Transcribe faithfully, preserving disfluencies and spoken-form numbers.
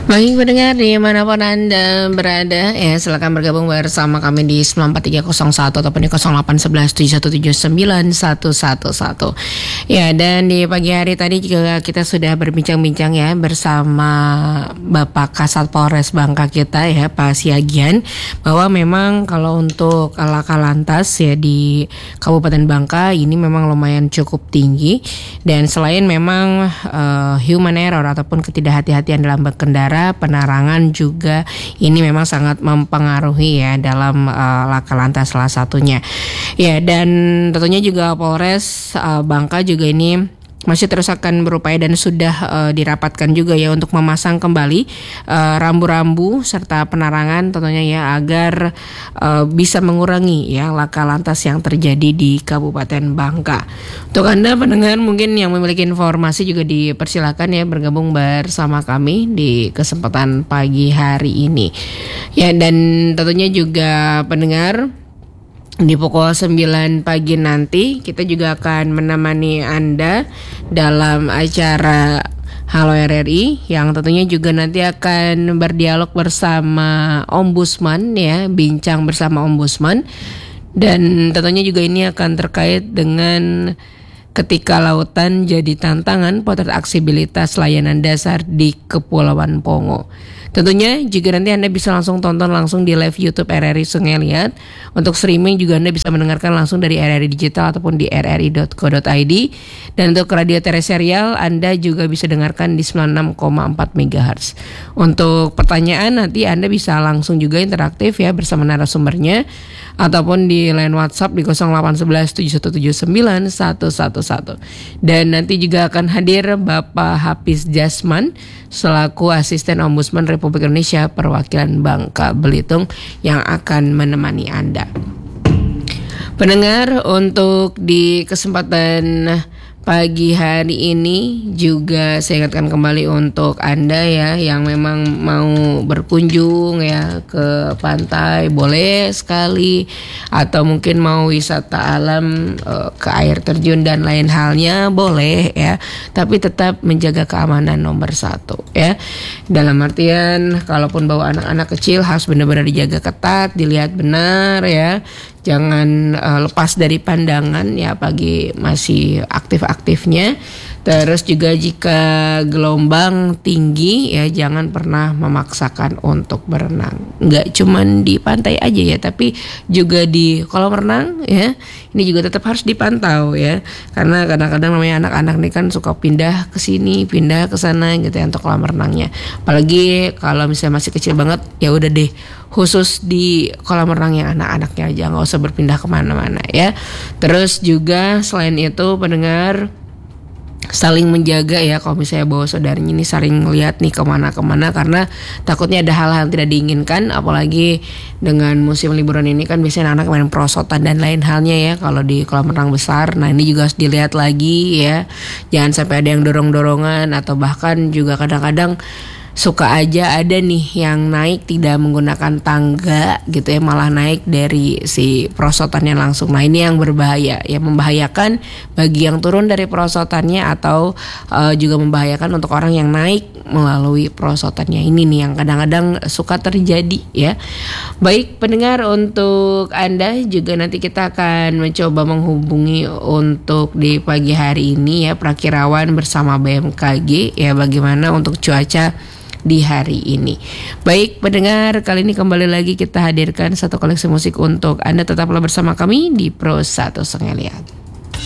Baik pendengar dimanapun Anda berada, ya silakan bergabung bersama kami di sembilan empat tiga nol satu ataupun di nol delapan satu satu tujuh satu tujuh sembilan satu satu satu. Ya, dan di pagi hari tadi juga kita sudah berbincang-bincang ya bersama Bapak Kasat Polres Bangka kita ya, Pak Siagian, bahwa memang kalau untuk laka lantas ya di Kabupaten Bangka ini memang lumayan cukup tinggi, dan selain memang uh, human error ataupun ketidakhati-hatian dalam berkendara, penerangan juga ini memang sangat mempengaruhi ya dalam uh, laka lantas salah satunya. Ya, dan tentunya juga Polres uh, Bangka juga ini masih terus akan berupaya dan sudah uh, dirapatkan juga ya untuk memasang kembali uh, rambu-rambu serta penerangan tentunya ya agar uh, bisa mengurangi ya laka lantas yang terjadi di Kabupaten Bangka. Untuk Anda pendengar mungkin yang memiliki informasi juga dipersilakan ya bergabung bersama kami di kesempatan pagi hari ini. Ya, dan tentunya juga pendengar, di pukul sembilan pagi nanti kita juga akan menemani Anda dalam acara Halo R R I yang tentunya juga nanti akan berdialog bersama Ombudsman ya, bincang bersama Ombudsman, dan tentunya juga ini akan terkait dengan ketika lautan jadi tantangan, potret aksibilitas layanan dasar di Kepulauan Pongo. Tentunya juga nanti Anda bisa langsung tonton langsung di live YouTube R R I Sungai Liat. Untuk streaming juga Anda bisa mendengarkan langsung dari R R I Digital ataupun di r r i dot co dot i d. Dan untuk radio terestrial Anda juga bisa dengarkan di sembilan puluh enam koma empat megahertz. Untuk pertanyaan nanti Anda bisa langsung juga interaktif ya bersama narasumbernya, ataupun di line WhatsApp di nol delapan satu satu tujuh satu tujuh sembilan satu satu satu. Dan nanti juga akan hadir Bapak Hafiz Jasman selaku Asisten Ombudsman Republik Indonesia perwakilan Bangka Belitung yang akan menemani Anda. Pendengar, untuk di kesempatan pagi hari ini juga saya ingatkan kembali untuk Anda ya yang memang mau berkunjung ya ke pantai, boleh sekali, atau mungkin mau wisata alam ke air terjun dan lain halnya boleh ya, tapi tetap menjaga keamanan nomor satu ya. Dalam artian kalaupun bawa anak-anak kecil harus benar-benar dijaga ketat, dilihat benar ya. Jangan uh, lepas dari pandangan ya pagi masih aktif-aktifnya. Terus juga jika gelombang tinggi ya jangan pernah memaksakan untuk berenang. Nggak cuman di pantai aja ya, tapi juga di kolam renang ya. Ini juga tetap harus dipantau ya. Karena kadang-kadang namanya anak-anak nih kan suka pindah ke sini, pindah ke sana gitu ya untuk kolam renangnya. Apalagi kalau misalnya masih kecil banget, ya udah deh khusus di kolam renang yang anak-anaknya aja, nggak usah berpindah kemana-mana ya. Terus juga selain itu pendengar, saling menjaga ya, kalau misalnya bawa saudaranya ini saling lihat nih kemana-kemana, karena takutnya ada hal-hal yang tidak diinginkan, apalagi dengan musim liburan ini kan biasanya anak-anak main perosotan dan lain halnya ya kalau di kolam renang besar. Nah ini juga harus dilihat lagi ya, jangan sampai ada yang dorong-dorongan, atau bahkan juga kadang-kadang suka aja ada nih yang naik tidak menggunakan tangga gitu ya, malah naik dari si perosotannya langsung. Nah ini yang berbahaya ya, membahayakan bagi yang turun dari perosotannya, atau uh, juga membahayakan untuk orang yang naik melalui perosotannya. Ini nih yang kadang-kadang suka terjadi ya. Baik pendengar, untuk Anda juga nanti kita akan mencoba menghubungi untuk di pagi hari ini ya Prakirawan bersama B M K G ya, bagaimana untuk cuaca di hari ini. Baik pendengar, kali ini kembali lagi kita hadirkan satu koleksi musik untuk Anda. Tetaplah bersama kami di Pro satu Sungai Liat.